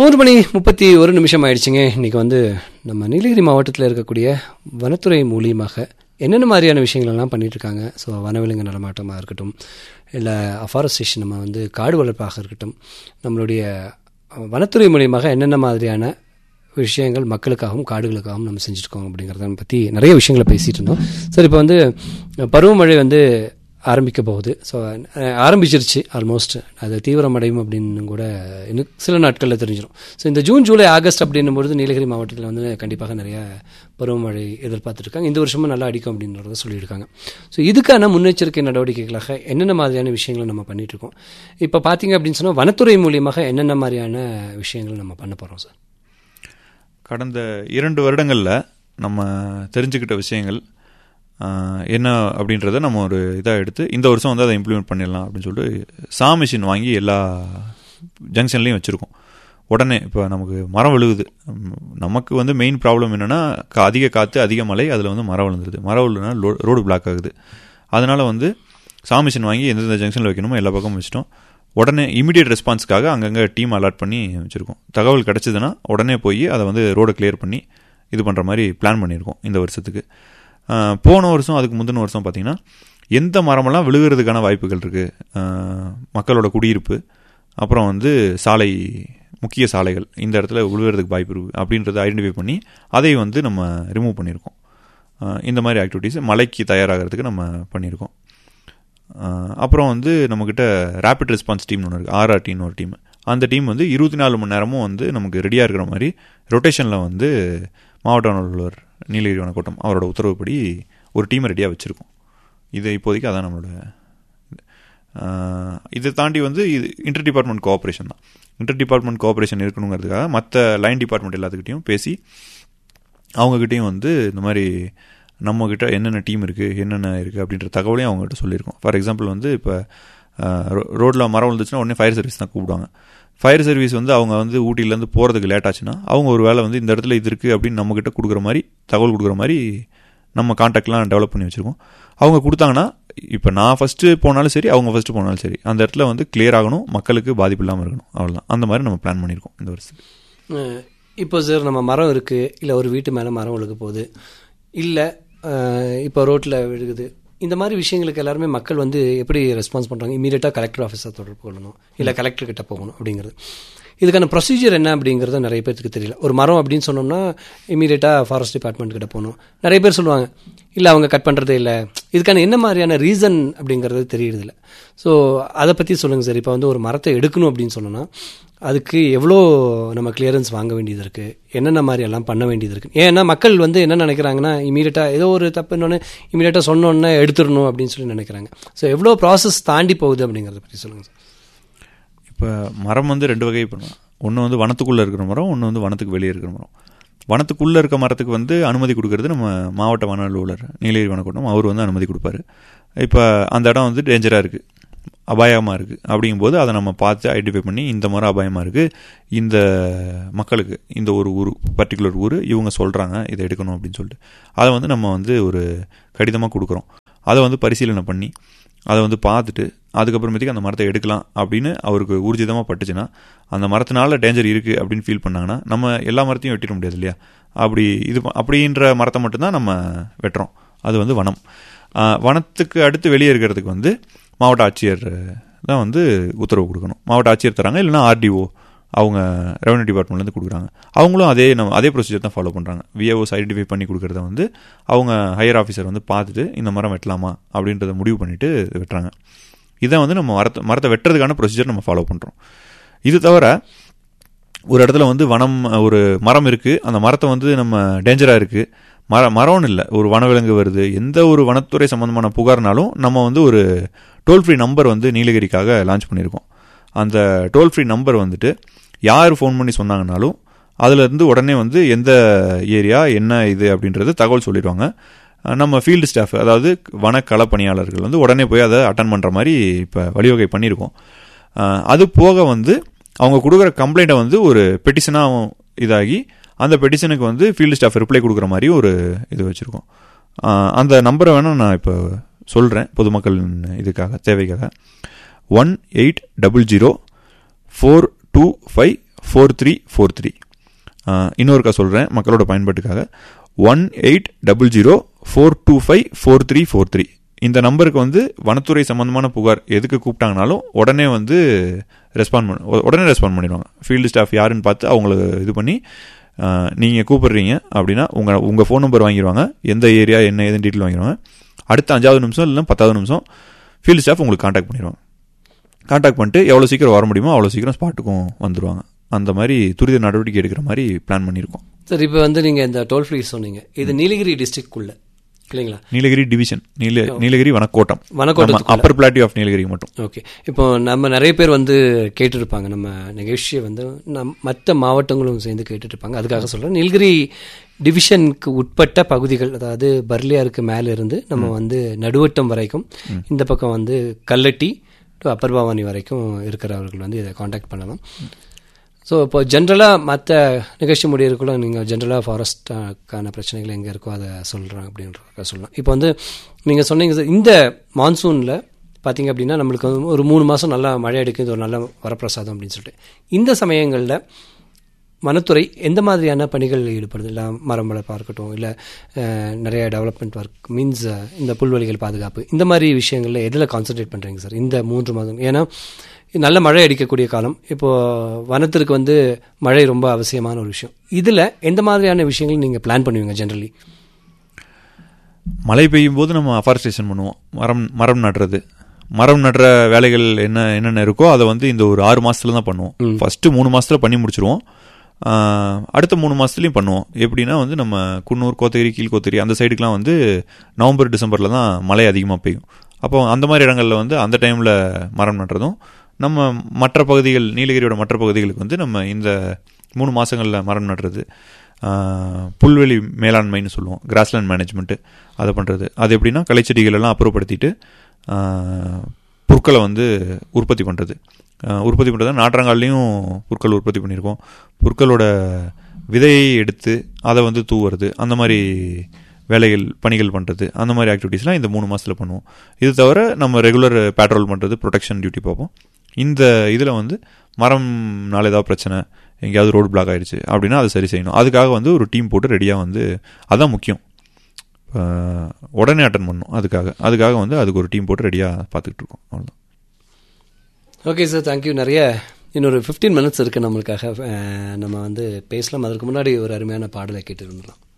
3:31 ஆயிடுச்சுங்க. இன்றைக்கி நம்ம நீலகிரி மாவட்டத்தில் இருக்கக்கூடிய வனத்துறை மூலியமாக என்னென்ன மாதிரியான விஷயங்கள்லாம் பண்ணிகிட்ருக்காங்க. ஸோ வனவிலங்கு நடமாட்டமாக இருக்கட்டும், இல்லை அஃபாரஸ்டேஷன், நம்ம காடு வளர்ப்பாக இருக்கட்டும், நம்மளுடைய வனத்துறை மூலியமாக என்னென்ன மாதிரியான விஷயங்கள் மக்களுக்காகவும் காடுகளுக்காகவும் நம்ம செஞ்சுருக்கோம் அப்படிங்கிறத பற்றி நிறைய விஷயங்களை பேசிகிட்டு இருந்தோம். சார், இப்போ பருவமழை ஆரம்பிக்க போகுது. ஸோ ஆரம்பிச்சிருச்சு ஆல்மோஸ்ட். அது தீவிரமடையும் அப்படின்னு கூட இன்னும் சில நாட்களில் தெரிஞ்சிடும். ஸோ இந்த ஜூன், ஜூலை, ஆகஸ்ட் அப்படின்னும்பொழுது நீலகிரி மாவட்டத்தில் கண்டிப்பாக நிறைய பருவமழை எதிர்பார்த்துட்ருக்காங்க. இந்த வருஷமும் நல்லா அடிக்கும் அப்படின்றத சொல்லியிருக்காங்க. ஸோ இதுக்கான முன்னெச்சரிக்கை நடவடிக்கைகளாக என்னென்ன மாதிரியான விஷயங்களை நம்ம பண்ணிகிட்ருக்கோம். இப்போ பார்த்தீங்க அப்படின்னு சொன்னால் வனத்துறை மூலியமாக என்னென்ன மாதிரியான விஷயங்கள் நம்ம பண்ண போகிறோம் சார்? கடந்த 2 வருடங்களில் நம்ம தெரிஞ்சுக்கிட்ட விஷயங்கள் என்ன அப்படின்றத நம்ம ஒரு இதாக எடுத்து இந்த வருஷம் அதை இம்ப்ளிமெண்ட் பண்ணிடலாம் அப்படின்னு சொல்லிட்டு மிஷின் வாங்கி எல்லா ஜங்ஷன்லேயும் வச்சுருக்கோம். உடனே இப்போ நமக்கு மரம் விழுகுது. நமக்கு மெயின் ப்ராப்ளம் என்னென்னா அதிக காற்று, அதிக மழை, அதில் மரம் விழுந்துருது. மரம் விழுதுனா ரோடு பிளாக் ஆகுது. அதனால் மிஷின் வாங்கி எந்தெந்த ஜங்ஷனில் வைக்கணுமோ எல்லா பக்கமும் வச்சிட்டோம். உடனே இமீடியட் ரெஸ்பான்ஸ்க்காக அங்கங்கே டீம் அலாட் பண்ணி வச்சுருக்கோம். தகவல் கிடச்சிதுன்னா உடனே போய் அதை ரோடை கிளியர் பண்ணி இது பண்ணுற மாதிரி பிளான் பண்ணியிருக்கோம் இந்த வருஷத்துக்கு. போன வருஷம், அதுக்கு முந்தின வருஷம் பார்த்திங்கன்னா எந்த மரமெல்லாம் விழுகிறதுக்கான வாய்ப்புகள் இருக்குது, மக்களோட குடியிருப்பு, அப்புறம் சாலை, முக்கிய சாலைகள், இந்த இடத்துல விழுகிறதுக்கு வாய்ப்பு இருக்குது அப்படின்றத ஐடென்டிஃபை பண்ணி அதை நம்ம ரிமூவ் பண்ணியிருக்கோம். இந்த மாதிரி ஆக்டிவிட்டீஸ் மழைக்கு தயாராகிறதுக்கு நம்ம பண்ணியிருக்கோம். அப்புறம் நம்மக்கிட்ட ரேபிட் ரெஸ்பான்ஸ் டீம்னு ஒன்று இருக்குது, ஆர்ஆர்டின்னு ஒரு டீம். அந்த டீம் 24 மணி நேரமும் நமக்கு ரெடியாக இருக்கிற மாதிரி ரொட்டேஷனில் மாவட்ட ஆளுநர் நீலகிரி வனக்கோட்டம் அவரோட உத்தரவுப்படி ஒரு டீமை ரெடியாக வச்சுருக்கோம். இது இப்போதைக்கு அதான் நம்மளோட. இதை தாண்டி இது இன்டர் டிபார்ட்மெண்ட் கோஆப்ரேஷன் தான். இன்டர் டிபார்ட்மெண்ட் கோஆப்ரேஷன் இருக்கணுங்கிறதுக்காக மற்ற லைன் டிபார்ட்மெண்ட் எல்லாத்துக்கிட்டையும் பேசி அவங்கக்கிட்டையும் இந்த மாதிரி நம்மக்கிட்ட என்னென்ன டீம் இருக்குது, என்னென்ன இருக்குது அப்படின்ற தகவலையும் அவங்ககிட்ட சொல்லியிருக்கோம். ஃபார் எக்ஸாம்பிள் இப்போ ரோட்டில் மரம் விழுந்துச்சுன்னா உடனே ஃபயர் சர்வீஸ் தான் கூப்பிடுவாங்க. ஃபயர் சர்வீஸ் அவங்க ஊட்டியிலேருந்து போகிறதுக்கு லேட் ஆச்சுன்னா அவங்க ஒரு வேளை இந்த இடத்துல இது இருக்குது அப்படின்னு நம்மக்கிட்ட கொடுக்குற மாதிரி, தகவல் கொடுக்குற மாதிரி நம்ம கான்டாக்ட்லாம் டெவலப் பண்ணி வச்சுருக்கோம். அவங்க கொடுத்தாங்கன்னா இப்போ நான் ஃபஸ்ட்டு போனாலும் சரி, அவங்க ஃபஸ்ட்டு போனாலும் சரி, அந்த இடத்துல கிளியர் ஆகணும், மக்களுக்கு பாதிப்பு இல்லாமல் இருக்கணும், அவ்வளோதான். அந்த மாதிரி நம்ம பிளான் பண்ணியிருக்கோம் இந்த வருஷத்துக்கு. இப்போ சார், நம்ம மரம் இருக்குது, இல்லை ஒரு வீட்டு மேலே மரம் விழுக போகுது, இல்லை இப்போ ரோட்டில் விழுகுது, இந்த மாதிரி விஷயங்களுக்கு எல்லாருமே மக்கள் எப்படி ரெஸ்பான்ஸ் பண்ணுறாங்க? இமீடியட்டாக கலெக்டர் ஆஃபீஸை தொடர்பு கொள்ளணும், இல்லை கலெக்டர்கிட்ட போகணும் அப்படிங்கிறது. இதுக்கான ப்ரொசீஜர் என்ன அப்படிங்கிறது நிறைய பேருக்கு தெரியல. ஒரு மரம் அப்படின்னு சொன்னோம்னா இமீடியட்டாக ஃபாரஸ்ட் டிபார்ட்மெண்ட் கிட்ட போகணும். நிறைய பேர் சொல்லுவாங்க, இல்லை அவங்க கட் பண்ணுறதே இல்லை. இதுக்கான என்ன மாதிரியான ரீசன் அப்படிங்கிறது தெரியுறதில்ல. ஸோ அதை பற்றி சொல்லுங்கள் சார். இப்போ ஒரு மரத்தை எடுக்கணும் அப்படின்னு சொன்னோன்னா அதுக்கு எவ்வளோ நம்ம கிளியரன்ஸ் வாங்க வேண்டியது இருக்குது, என்னென்ன மாதிரி எல்லாம் பண்ண வேண்டியது இருக்குது? ஏன்னா மக்கள் என்ன நினைக்கிறாங்கன்னா, இமீடியட்டாக ஏதோ ஒரு தப்புன்னு இமீடியட்டாக சொன்னோன்னே எடுத்துடணும் அப்படின்னு சொல்லி நினைக்கிறாங்க. ஸோ எவ்வளோ ப்ராசஸ் தாண்டி போகுது அப்படிங்கிறத பற்றி சொல்லுங்கள் சார். இப்போ மரம் 2 வகை பண்ணுவோம். ஒன்று வனத்துக்குள்ளே இருக்கிற மரம், ஒன்று வனத்துக்கு வெளியே இருக்கிற மரம். வனத்துக்குள்ளே இருக்க மரத்துக்கு அனுமதி கொடுக்கறது நம்ம மாவட்ட வன அலுவலர் நீலகிரி வனக்கோட்டம், அவர் அனுமதி கொடுப்பாரு. இப்போ அந்த இடம் டேஞ்சராக இருக்குது, அபாயமாக இருக்குது அப்படிங்கும்போது அதை நம்ம பார்த்து ஐடென்டிஃபை பண்ணி இந்த மரம் அபாயமாக இருக்குது, இந்த மக்களுக்கு இந்த ஒரு ஊர், பர்டிகுலர் ஊர் இவங்க சொல்கிறாங்க இதை எடுக்கணும் அப்படின்னு சொல்லிட்டு அதை நம்ம ஒரு கடிதமாக கொடுக்குறோம். அதை பரிசீலனை பண்ணி அதை பார்த்துட்டு அதுக்கப்புறமேட்டுக்கு அந்த மரத்தை எடுக்கலாம் அப்படின்னு அவருக்கு ஊர்ஜிதமாக பட்டுச்சுன்னா, அந்த மரத்தினால டேஞ்சர் இருக்குது அப்படின்னு ஃபீல் பண்ணாங்கன்னா, நம்ம எல்லா மரத்தையும் வெட்டிட முடியாது இல்லையா? அப்படின்ற மரத்தை மட்டும்தான் நம்ம வெட்டுறோம். அது வனம். வனத்துக்கு அடுத்து வெளியே இருக்கிறதுக்கு மாவட்ட ஆட்சியர் தான் உத்தரவு கொடுக்கணும். மாவட்ட ஆட்சியர் தராங்க, இல்லைனா ஆர்டிஓ அவங்க ரெவன்யூ டிபார்ட்மெண்ட்லேருந்து கொடுக்குறாங்க. அவங்களும் அதே ப்ரொசீஜர் தான் ஃபாலோ பண்ணுறாங்க. விஏஓஸ் ஐடென்டிஃபை பண்ணி கொடுக்குறத அவங்க ஹையர் ஆஃபீஸர் பார்த்துட்டு இந்த மரம் வெட்டலாமா அப்படின்றத முடிவு பண்ணிவிட்டு வெட்டுறாங்க. இதை நம்ம மரத்தை வெட்டுறதுக்கான ப்ரொசீஜர் நம்ம ஃபாலோ பண்ணுறோம். இது தவிர ஒரு இடத்துல வனம், ஒரு மரம் இருக்குது, அந்த மரத்தை நம்ம டேஞ்சராக இருக்குது, மரம்னு இல்லை, ஒரு வனவிலங்கு வருது, எந்த ஒரு வனத்துறை சம்மந்தமான புகார்னாலும் நம்ம ஒரு டோல் ஃப்ரீ நம்பர் நீலகிரிக்காக லான்ச் பண்ணியிருக்கோம். அந்த டோல் ஃப்ரீ நம்பர் யார் ஃபோன் பண்ணி சொன்னாங்கனாலும் அதுலேருந்து உடனே எந்த ஏரியா என்ன இது அப்படின்றது தகவல் சொல்லிடுவாங்க. நம்ம ஃபீல்டு ஸ்டாஃப், அதாவது வனக்கள பணியாளர்கள் உடனே போய் அதை அட்டன் பண்ணுற மாதிரி இப்போ வழிவகை பண்ணியிருக்கோம். அது போக அவங்க கொடுக்குற கம்ப்ளைண்ட்டை ஒரு பெட்டிஷனாக இதாகி அந்த பெட்டிஷனுக்கு ஃபீல்டு ஸ்டாஃப் ரிப்ளை கொடுக்குற மாதிரி ஒரு இது வச்சுருக்கோம். அந்த நம்பரை வேணால் நான் இப்போ சொல்கிறேன் பொதுமக்கள் இதுக்காக, தேவைக்காக. 1800 425 4343. இன்னொருக்கா சொல்கிறேன் மக்களோட பயன்பாட்டுக்காக, 1800-425-4343. இந்த நம்பருக்கு வந்து வனத்துறை சம்மந்தமான புகார் எதுக்கு கூப்பிட்டாங்கனாலும் உடனே வந்து ரெஸ்பாண்ட் பண்ணிடுவாங்க. ஃபீல்டு ஸ்டாஃப் யாருன்னு பார்த்து அவங்களுக்கு இது பண்ணி, நீங்கள் கூப்பிடுறீங்க அப்படின்னா உங்கள் ஃபோன் நம்பர் வாங்கிடுவாங்க, எந்த ஏரியா என்ன ஏதுன்னு டீட்டெயில் வாங்கிடுவாங்க. அடுத்த 5வது நிமிஷம் இல்லைன்னா 10வது நிமிஷம் ஃபீல்டு ஸ்டாஃப் உங்களுக்கு காண்டாக்ட் பண்ணிடுவாங்க. காண்டாக்ட் பண்ணிட்டு எவ்வளோ சீக்கிரம் வர முடியுமோ அவ்வளோ சீக்கிரம் ஸ்பாட்டுக்கும் வந்துடுவாங்க. அந்த மாதிரி துரித நடவடிக்கை எடுக்கிற மாதிரி பிளான் பண்ணியிருக்கோம். சார், இப்போ வந்து நீங்கள் இந்த டோல் ஃப்ரீ சொன்னீங்க, இது நீலகிரி டிஸ்ட்ரிக்ட்குள்ள இல்லைங்களா? Nilgiri division, Nilgiri வனக்கோட்டம், Appar platy of Nilgiri மட்டும். ஓகே. இப்போ நம்ம நிறைய பேர் வந்து கேட்டுருப்பாங்க, நம்ம நிகழ்ச்சியை வந்து மற்ற மாவட்டங்களும் சேர்ந்து கேட்டுட்ருப்பாங்க. அதுக்காக சொல்கிறேன், நீலகிரி டிவிஷனுக்கு உட்பட்ட பகுதிகள், அதாவது பர்லியாருக்கு மேலே இருந்து நம்ம வந்து நடுவட்டம் வரைக்கும், இந்த பக்கம் வந்து கல்லட்டி டு அப்பர் பவானி வரைக்கும் இருக்கிறவர்கள் வந்து இதை காண்டாக்ட் பண்ணலாம். ஸோ இப்போ ஜென்ரலாக மற்ற நிகழ்ச்சி முடியறதுக்குள்ள நீங்கள் ஜென்ரலாக ஃபாரஸ்ட்டுக்கான பிரச்சனைகள் எங்கே இருக்கோ அதை சொல்கிறேன் அப்படின்ற சொல்லலாம். இப்போ வந்து நீங்கள் சொன்னீங்க சார், இந்த மான்சூனில் பார்த்திங்க அப்படின்னா நம்மளுக்கு வந்து ஒரு 3 மாதம் நல்லா மழை அடிக்குது, ஒரு நல்ல வரப்பிரசாதம் அப்படின்னு சொல்லிட்டு, இந்த சமயங்களில் வனத்துறை எந்த மாதிரியான பணிகள் ஈடுபடுது? இல்லை மரம் வளர்ப்பாக இருக்கட்டும், இல்லை நிறைய டெவலப்மெண்ட் ஒர்க், மீன்ஸ் இந்த புல்வெளிகள் பாதுகாப்பு, இந்த மாதிரி விஷயங்களில் எதில் கான்சன்ட்ரேட் பண்ணுறீங்க சார் இந்த 3 மாதம்? ஏன்னா நல்ல மழை அடிக்கக்கூடிய காலம், இப்போது வனத்திற்கு வந்து மழை ரொம்ப அவசியமான ஒரு விஷயம். இதில் எந்த மாதிரியான விஷயங்கள் நீங்கள் பிளான் பண்ணுவீங்க ஜென்ரலி? மழை பெய்யும் போது நம்ம அஃபாரஸ்டேஷன் பண்ணுவோம். மரம் நடுற வேலைகள் என்னென்ன இருக்கோ அதை வந்து இந்த ஒரு 6 மாதத்துல தான் பண்ணுவோம். ஃபஸ்ட்டு 3 மாதத்தில் பண்ணி முடிச்சிருவோம். அடுத்த 3 மாதத்துலையும் பண்ணுவோம். எப்படின்னா வந்து நம்ம குன்னூர், கோத்தகிரி, கீழ்கோத்தகிரி அந்த சைடுக்கெலாம் வந்து நவம்பர் டிசம்பரில் தான் மழை அதிகமாக பெய்யும். அப்போ அந்த மாதிரி இடங்களில் வந்து அந்த டைமில் மரம் நடுறதும், நம்ம மற்ற பகுதிகள், நீலகிரியோட மற்ற பகுதிகளுக்கு வந்து நம்ம இந்த 3 மாதங்களில் மரம் நடுறது, புல்வெளி மேலாண்மைன்னு சொல்லுவோம், கிராஸ்லேண்ட் மேனேஜ்மெண்ட்டு, அதை பண்ணுறது. அது எப்படின்னா களைச்செடிகள் எல்லாம் அப்புறப்படுத்திட்டு புற்களை வந்து உற்பத்தி பண்ணுறது நாற்றங்கால்லையும் புற்கள் உற்பத்தி பண்ணியிருக்கோம். புற்களோட விதையை எடுத்து அதை வந்து தூவுறது, அந்த மாதிரி பணிகள் பண்ணுறது, அந்த மாதிரி ஆக்டிவிட்டீஸ்லாம் இந்த 3 மாதத்தில் பண்ணுவோம். இது தவிர நம்ம ரெகுலர் பேட்ரோல் பண்ணுறது, ப்ரொடெக்ஷன் டியூட்டி பார்ப்போம். இந்த இதில் வந்து மரம்னால ஏதாவது பிரச்சனை, எங்கேயாவது ரோடு பிளாக் ஆகிடுச்சு அப்படின்னா அதை சரி செய்யணும். அதுக்காக வந்து ஒரு டீம் போட்டு ரெடியாக வந்து, அதுதான் முக்கியம், உடனே அட்டன் பண்ணணும். அதுக்காக வந்து அதுக்கு ஒரு டீம் போட்டு ரெடியாக பார்த்துக்கிட்டு இருக்கோம். அவ்வளோதான். Okay sir, thank you. நிறைய இன்னொரு 15 minutes இருக்குது நம்மளுக்காக, நம்ம வந்து பேசலாம். அதற்கு முன்னாடி ஒரு அருமையான பாடலை கேட்டு இருந்தலாம்.